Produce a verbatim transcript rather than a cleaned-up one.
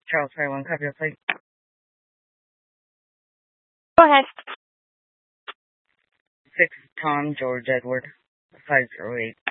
Charles Fire One, copy your plate. Go ahead. Six Tom George Edward, five zero eight.